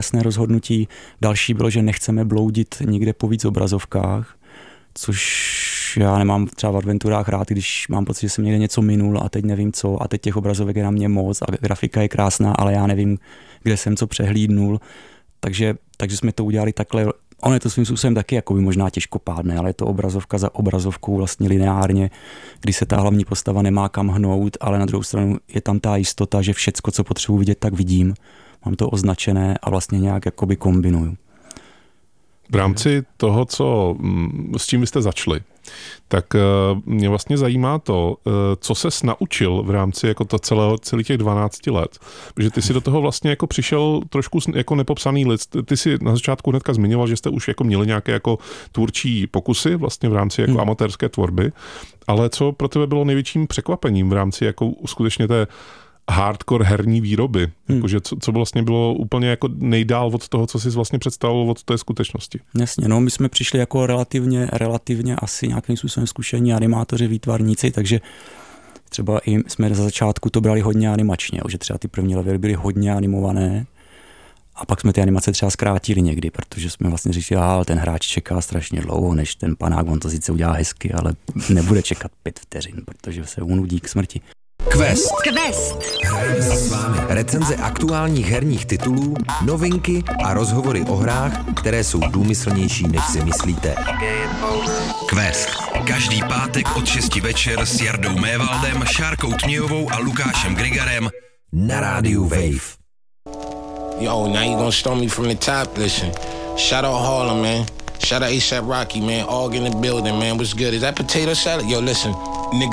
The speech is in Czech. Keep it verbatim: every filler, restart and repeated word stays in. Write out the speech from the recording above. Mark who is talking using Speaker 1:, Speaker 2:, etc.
Speaker 1: jasné rozhodnutí. Další bylo, že nechceme bloudit nikde po víc obrazovkách, což já nemám třeba v adventurách rád, když mám pocit, že jsem někde něco minul a teď nevím co a teď těch obrazovek je na mě moc a grafika je krásná, ale já nevím, kde jsem co přehlídnul. Takže, takže jsme to udělali takhle. Ono je to svým způsobem taky jako by možná těžkopádné, ale je to obrazovka za obrazovkou vlastně lineárně, kdy se ta hlavní postava nemá kam hnout, ale na druhou stranu je tam ta jistota, že všecko, co potřebuji vidět, tak vidím. Mám to označené a vlastně nějak jakoby kombinuju.
Speaker 2: V rámci toho, co, s čím jste začali, tak mě vlastně zajímá to, co ses naučil v rámci jako to celého, celých těch dvanáct let. Protože ty si do toho vlastně jako přišel trošku jako nepopsaný list. Ty si na začátku hnedka zmiňoval, že jste už jako měli nějaké jako tvůrčí pokusy vlastně v rámci jako hmm. amatérské tvorby, ale co pro tebe bylo největším překvapením v rámci jako skutečně té hardcore herní výroby. Hmm. Jakože co, co vlastně bylo úplně jako nejdál od toho, co jsi vlastně představoval od té skutečnosti.
Speaker 1: Jasně, no my jsme přišli jako relativně, relativně asi nějakým způsobem zkušení animátoři, výtvarníci, takže třeba i jsme za začátku to brali hodně animačně, že třeba ty první levely byly hodně animované a pak jsme ty animace třeba zkrátili někdy, protože jsme vlastně říkali, že ten hráč čeká strašně dlouho, než ten panák, on to sice udělá hezky, ale nebude čekat pět vteřin, protože se unudí k smrti.
Speaker 3: Quest. Quest. Hrajeme si s vámi recenze aktuálních herních titulů, novinky a rozhovory o hrách, které jsou důmyslnější, než si myslíte. Quest. Každý pátek od šesti večer s Jardou Mévaldem, Šárkou Tmějovou a Lukášem Grigarem na rádiu Wave.
Speaker 4: Yo, now you gonna stone me from the top, listen. Shout out Harlem, man. Shout out A$AP Rocky, man. All in the building, man. What's good? Is that potato salad? Yo, listen. Nigga.